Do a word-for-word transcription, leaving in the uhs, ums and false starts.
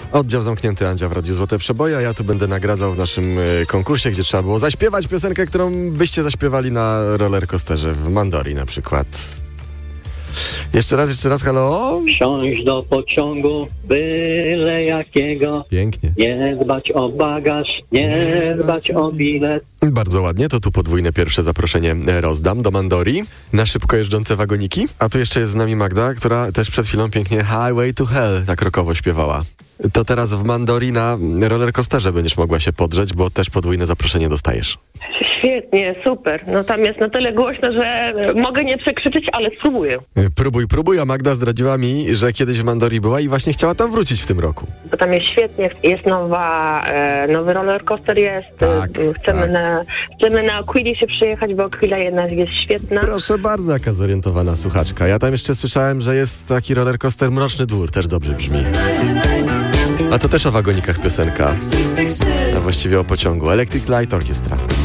Oddział zamknięty Andzia w Radiu Złote Przeboje, a ja tu będę nagradzał w naszym y, konkursie, gdzie trzeba było zaśpiewać piosenkę, którą byście zaśpiewali na rollercoasterze w Mandori na przykład. Jeszcze raz, jeszcze raz, halo? Wsiąść do pociągu, byle jakiego. Pięknie. Nie dbać o bagaż, nie dbać o bilet. Bardzo ładnie, to tu podwójne pierwsze zaproszenie rozdam do Mandori na szybko jeżdżące wagoniki. A tu jeszcze jest z nami Magda, która też przed chwilą pięknie Highway to Hell tak rockowo śpiewała. To teraz w Mandori na rollercoasterze będziesz mogła się podrzeć, bo też podwójne zaproszenie dostajesz. Świetnie, super. No tam jest na tyle głośno, że mogę nie przekrzyczeć, ale spróbuję. Próbuj, próbuj, a Magda zdradziła mi, że kiedyś w Mandori była i właśnie chciała tam wrócić w tym roku. Bo tam jest świetnie, jest nowa, e, nowy rollercoaster jest. Tak, chcemy, tak. Na, chcemy na Aquili się przyjechać, bo Aquila jednak jest świetna. Proszę bardzo, jaka zorientowana słuchaczka. Ja tam jeszcze słyszałem, że jest taki rollercoaster Mroczny Dwór, też dobrze brzmi. A to też o wagonikach piosenka, a właściwie o pociągu. Electric Light Orchestra.